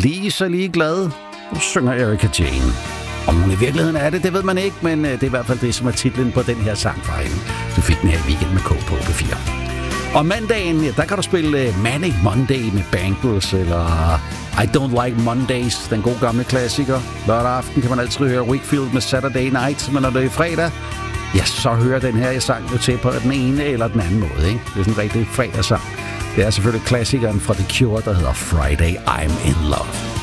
Lige så ligeglad, synger Erika Jane. Om hun i virkeligheden er det ved man ikke, men det er i hvert fald det, som er titlen på den her sang fra hende. Du fik den her i Weekend med K på P4. Og mandagen, der kan du spille Manic Monday med Bangles, eller I Don't Like Mondays, den gode gamle klassiker. Lørdag aften kan man altid høre Wakefield med Saturday Night, men når det er fredag, ja, så hører den her sang jo til på den ene eller den anden måde, ikke? Det er sådan en rigtig fredagssang. Det er selvfølgelig klassikeren fra The Cure, der hedder Friday I'm in Love.